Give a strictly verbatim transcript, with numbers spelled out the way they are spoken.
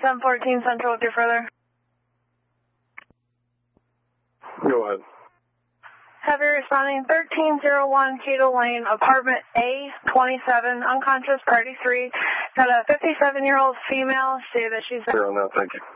seven fourteen Central with your further. Go ahead. Heavy responding thirteen oh one Cato Lane, apartment A twenty-seven, unconscious, party three. Got a fifty-seven-year-old female. Say that she's... Clear on that, thank you.